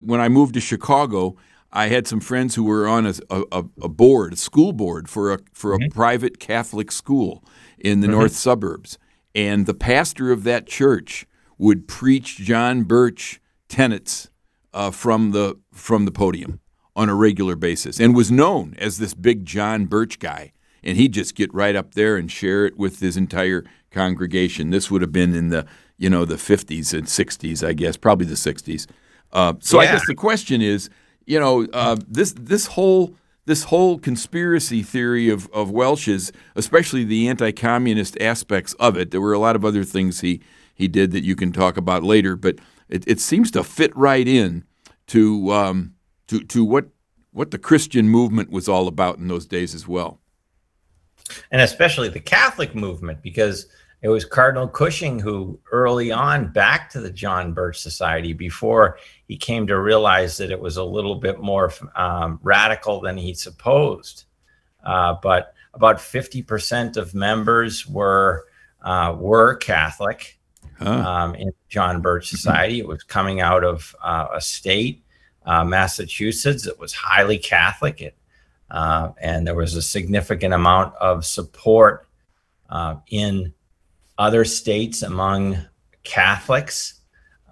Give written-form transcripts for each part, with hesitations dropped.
when I moved to Chicago, I had some friends who were on a board, a school board for a private Catholic school in the north suburbs, and the pastor of that church would preach John Birch tenets from the podium on a regular basis, and was known as this big John Birch guy. And he'd just get right up there and share it with his entire congregation. This would have been in the 50s and 60s, I guess, probably the 60s. I guess the question is, this whole conspiracy theory of Welch's, especially the anti-communist aspects of it. There were a lot of other things he did that you can talk about later, but it seems to fit right in to what the Christian movement was all about in those days as well. And especially the Catholic movement, because it was Cardinal Cushing who early on backed to the John Birch Society before he came to realize that it was a little bit more radical than he supposed. But about 50% of members were Catholic in John Birch Society. It was coming out of a state, Massachusetts, that was highly Catholic. And there was a significant amount of support in other states among Catholics.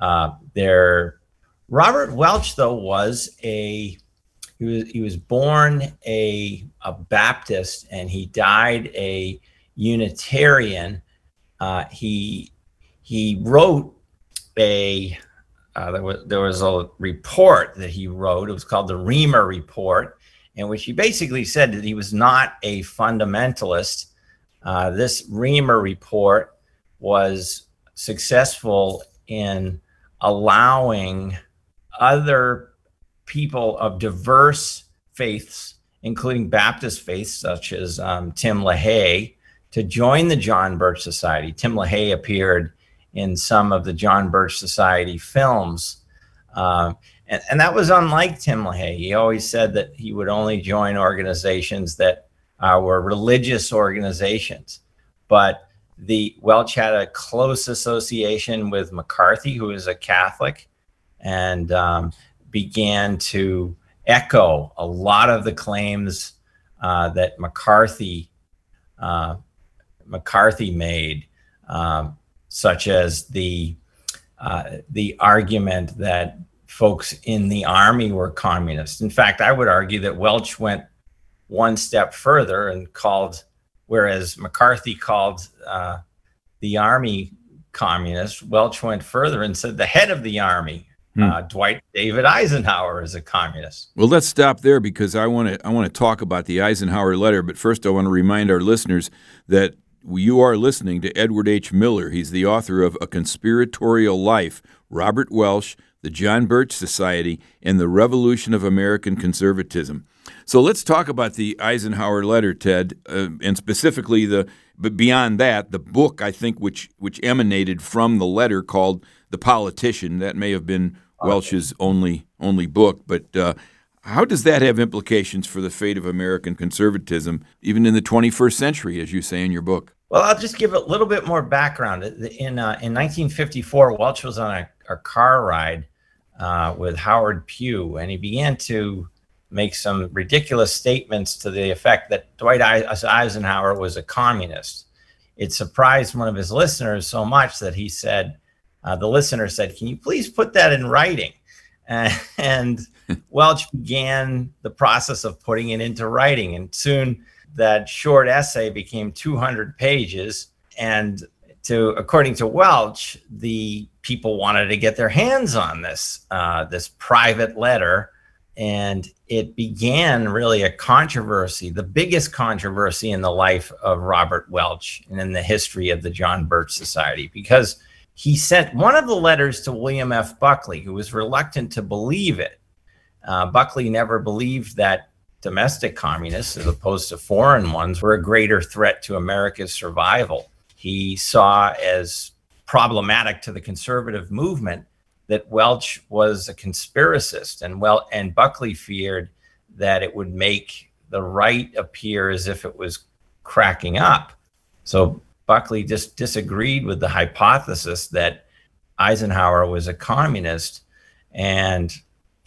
Robert Welch, though, was he was born a Baptist, and he died a Unitarian. He wrote there was a report that he wrote. It was called the Reamer Report, in which he basically said that he was not a fundamentalist. This Reamer Report was successful in allowing other people of diverse faiths, including Baptist faiths such as Tim LaHaye, to join the John Birch Society. Tim LaHaye appeared in some of the John Birch Society films. And that was unlike Tim LaHaye. He always said that he would only join organizations that were religious organizations. But Welch had a close association with McCarthy, who is a Catholic, and began to echo a lot of the claims that McCarthy made, such as the argument that folks in the Army were communists. In fact, I would argue that Welch went one step further and whereas McCarthy called the Army communist, Welch went further and said the head of the Army, Dwight David Eisenhower, is a communist. Well, let's stop there because I want to talk about the Eisenhower letter. But first, I want to remind our listeners that you are listening to Edward H. Miller. He's the author of A Conspiratorial Life, Robert Welch, the John Birch Society, and the Revolution of American Conservatism. So let's talk about the Eisenhower letter, Ted, and specifically but beyond that, the book, I think, which emanated from the letter called The Politician. That may have been Welch's only book, but how does that have implications for the fate of American conservatism, even in the 21st century, as you say in your book? Well, I'll just give a little bit more background. In 1954, Welch was on a car ride with Howard Pugh, and he began to make some ridiculous statements to the effect that Dwight Eisenhower was a communist. It surprised one of his listeners so much that he said, the listener said, "Can you please put that in writing?" And Welch began the process of putting it into writing, and soon that short essay became 200 pages. And according to Welch, the people wanted to get their hands on this private letter, and it began really a controversy, the biggest controversy in the life of Robert Welch and in the history of the John Birch Society, because he sent one of the letters to William F. Buckley, who was reluctant to believe it. Buckley never believed that domestic communists, as opposed to foreign ones, were a greater threat to America's survival. He saw as problematic to the conservative movement that Welch was a conspiracist, and Buckley feared that it would make the right appear as if it was cracking up. So Buckley just disagreed with the hypothesis that Eisenhower was a communist, and